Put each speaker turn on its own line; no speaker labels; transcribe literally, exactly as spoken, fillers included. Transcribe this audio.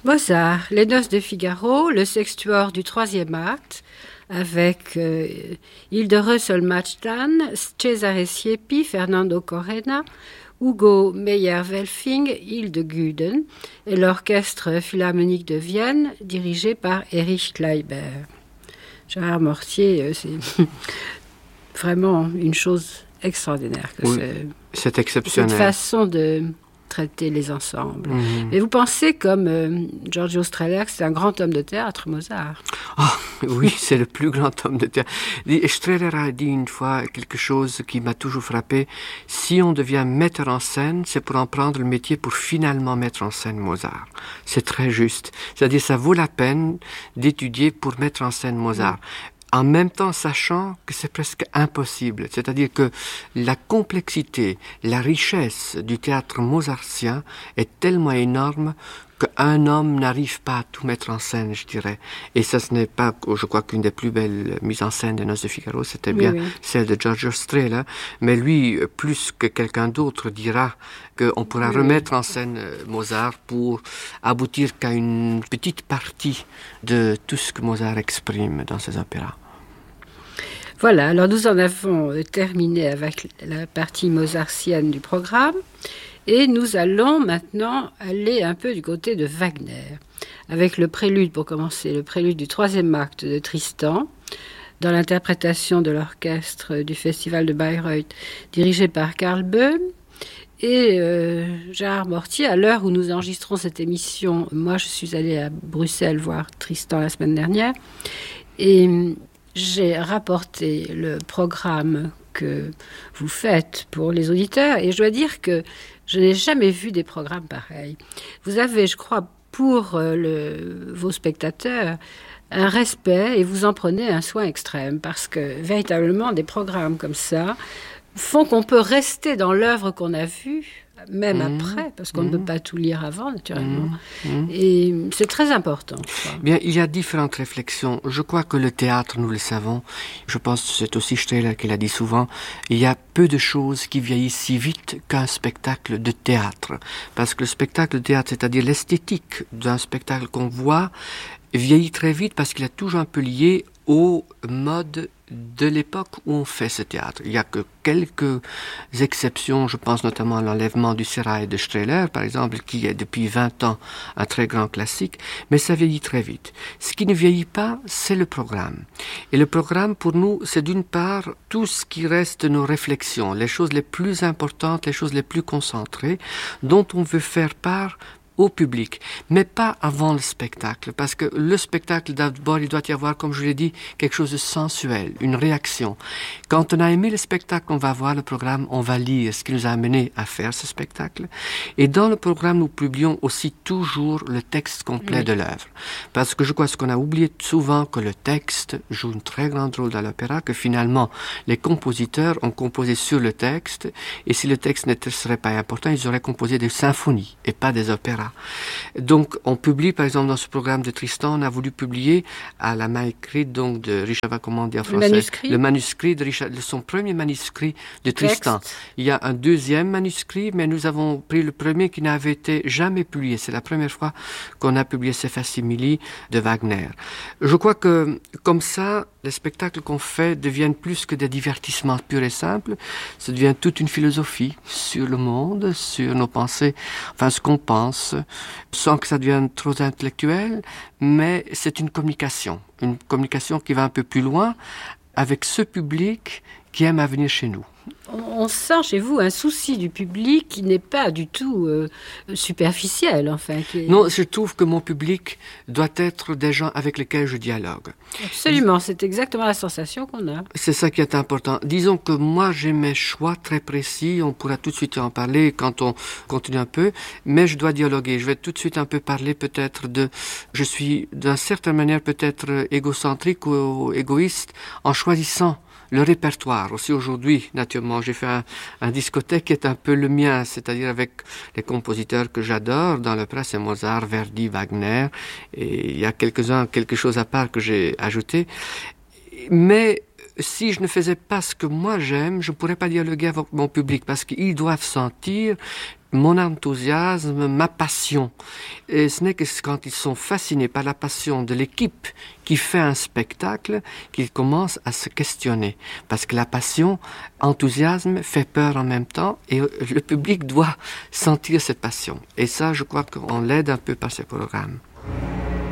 Mozart, Les Noces de Figaro, le sextuor du troisième acte, avec euh, Hilde Solmachtan, Cesare Siepi, Fernando Corena, Hugo Meyer-Welfing, Hilde Guden et l'orchestre philharmonique de Vienne, dirigé par Erich Kleiber. Gérard Mortier, c'est vraiment une chose extraordinaire. Que
oui,
c'est,
c'est exceptionnel.
Cette façon de traiter les ensembles.
Mmh.
Et vous pensez, comme euh, Giorgio Strehler, que c'est un grand homme de théâtre, Mozart?
Oh, oui, c'est le plus grand homme de théâtre. Strehler a dit une fois quelque chose qui m'a toujours frappé. Si on devient metteur en scène, c'est pour en prendre le métier pour finalement mettre en scène Mozart. C'est très juste. C'est-à-dire, ça vaut la peine d'étudier pour mettre en scène Mozart. Mmh. En même temps sachant que c'est presque impossible. C'est-à-dire que la complexité, la richesse du théâtre mozartien est tellement énorme qu'un homme n'arrive pas à tout mettre en scène, je dirais. Et ça, ce n'est pas, je crois, qu'une des plus belles mises en scène des Noces de Figaro, c'était bien oui, oui. celle de Giorgio Strehler. Mais lui, plus que quelqu'un d'autre, dira qu'on pourra oui, remettre oui. en scène Mozart pour aboutir qu'à une petite partie de tout ce que Mozart exprime dans ses opéras.
Voilà, alors nous en avons terminé avec la partie mozartienne du programme et nous allons maintenant aller un peu du côté de Wagner, avec le prélude, pour commencer, le prélude du troisième acte de Tristan, dans l'interprétation de l'orchestre du Festival de Bayreuth, dirigé par Karl Böhm. Et euh, Gérard Mortier, à l'heure où nous enregistrons cette émission, moi je suis allée à Bruxelles voir Tristan la semaine dernière, et j'ai rapporté le programme que vous faites pour les auditeurs et je dois dire que je n'ai jamais vu des programmes pareils. Vous avez, je crois, pour le, vos spectateurs, un respect et vous en prenez un soin extrême parce que véritablement des programmes comme ça font qu'on peut rester dans l'œuvre qu'on a vue, même mmh, après, parce qu'on mmh. ne peut pas tout lire avant, naturellement. Mmh, mmh. Et c'est très important.
Bien, il y a différentes réflexions. Je crois que le théâtre, nous le savons, je pense que c'est aussi Strehler qui l'a dit souvent, il y a peu de choses qui vieillissent si vite qu'un spectacle de théâtre. Parce que le spectacle de théâtre, c'est-à-dire l'esthétique d'un spectacle qu'on voit, vieillit très vite parce qu'il est toujours un peu lié au mode de l'époque où on fait ce théâtre. Il n'y a que quelques exceptions, je pense notamment à l'enlèvement du sérail de Strehler, par exemple, qui est depuis vingt ans un très grand classique, mais ça vieillit très vite. Ce qui ne vieillit pas, c'est le programme. Et le programme, pour nous, c'est d'une part tout ce qui reste de nos réflexions, les choses les plus importantes, les choses les plus concentrées, dont on veut faire part au public, mais pas avant le spectacle, parce que le spectacle, d'abord, il doit y avoir, comme je l'ai dit, quelque chose de sensuel, une réaction. Quand on a aimé le spectacle, on va voir le programme, on va lire ce qui nous a amené à faire ce spectacle. Et dans le programme, nous publions aussi toujours le texte complet oui. de l'œuvre. Parce que je crois ce qu'on a oublié souvent, que le texte joue une très grande rôle dans l'opéra, que finalement, les compositeurs ont composé sur le texte, et si le texte ne serait pas important, ils auraient composé des symphonies, et pas des opéras. Donc, on publie, par exemple, dans ce programme de Tristan, on a voulu publier à la main écrite, donc, de Richard, va comment dire en français?
Le manuscrit.
Le manuscrit de Richard, son premier manuscrit de Tristan. Texte. Il y a un deuxième manuscrit, mais nous avons pris le premier qui n'avait été jamais publié. C'est la première fois qu'on a publié ces facsimili de Wagner. Je crois que, comme ça, les spectacles qu'on fait deviennent plus que des divertissements purs et simples. Ça devient toute une philosophie sur le monde, sur nos pensées, enfin, ce qu'on pense, sans que ça devienne trop intellectuel, mais c'est une communication, une communication qui va un peu plus loin avec ce public qui aime à venir chez nous.
On sent chez vous un souci du public qui n'est pas du tout euh, superficiel, enfin. Qui est...
Non, je trouve que mon public doit être des gens avec lesquels je dialogue.
Absolument, c'est exactement la sensation qu'on a.
C'est ça qui est important. Disons que moi, j'ai mes choix très précis, on pourra tout de suite en parler quand on continue un peu, mais je dois dialoguer. Je vais tout de suite un peu parler peut-être de... Je suis d'une certaine manière peut-être égocentrique ou égoïste en choisissant le répertoire. Aussi aujourd'hui, naturellement, j'ai fait un, un discothèque qui est un peu le mien, c'est-à-dire avec les compositeurs que j'adore. Dans l'opéra, c'est Mozart, Verdi, Wagner, et il y a quelques-uns, quelque chose à part que j'ai ajouté. Mais si je ne faisais pas ce que moi j'aime, je ne pourrais pas dialoguer avec mon public, parce qu'ils doivent sentir mon enthousiasme, ma passion. Et ce n'est que quand ils sont fascinés par la passion de l'équipe qui fait un spectacle qu'ils commencent à se questionner. Parce que la passion, enthousiasme, fait peur en même temps et le public doit sentir cette passion. Et ça, je crois qu'on l'aide un peu par ce programme.